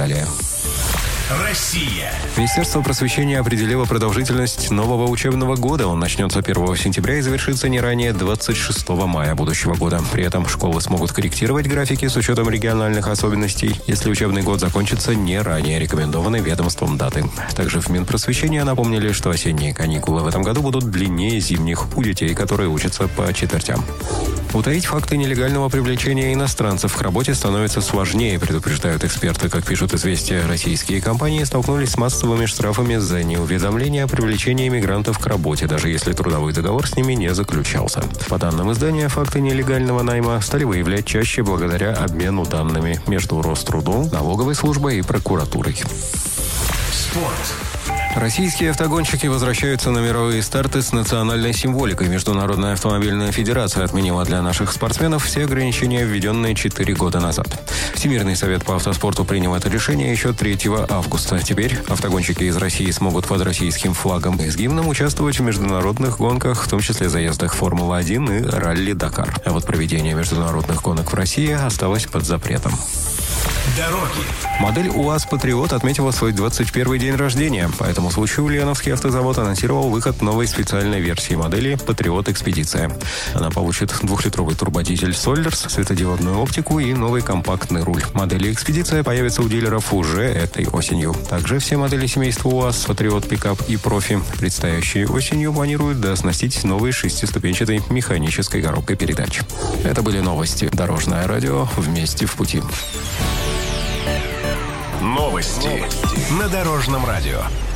далее. Россия. Министерство просвещения определило продолжительность нового учебного года. Он начнется 1 сентября и завершится не ранее 26 мая будущего года. При этом школы смогут корректировать графики с учетом региональных особенностей, если учебный год закончится не ранее рекомендованной ведомством даты. Также в Минпросвещения напомнили, что осенние каникулы в этом году будут длиннее зимних у детей, которые учатся по четвертям. Утаить факты нелегального привлечения иностранцев к работе становится сложнее, предупреждают эксперты. Как пишут «Известия», российские компании столкнулись с массовыми штрафами за неуведомление о привлечении мигрантов к работе, даже если трудовой договор с ними не заключался. По данным издания, факты нелегального найма стали выявлять чаще благодаря обмену данными между Рострудом, налоговой службой и прокуратурой. Спорт. Российские автогонщики возвращаются на мировые старты с национальной символикой. Международная автомобильная федерация отменила для наших спортсменов все ограничения, введенные 4 года назад. Всемирный совет по автоспорту принял это решение еще 3 августа. Теперь автогонщики из России смогут под российским флагом и с гимном участвовать в международных гонках, в том числе заездах Формулы-1 и ралли-Дакар. А вот проведение международных гонок в России осталось под запретом. Дороги. Модель УАЗ «Патриот» отметила свой 21-й день рождения. По этому случаю Ульяновский автозавод анонсировал выход новой специальной версии модели «Патриот Экспедиция». Она получит 2-литровый турбодизель «Соллерс», светодиодную оптику и новый компактный руль. Модели «Экспедиция» появятся у дилеров уже этой осенью. Также все модели семейства УАЗ «Патриот Пикап» и «Профи», предстоящей осенью, планируют дооснастить новой 6-ступенчатой механической коробкой передач. Это были новости. Дорожное радио. Вместе в пути. Новости на Дорожном радио.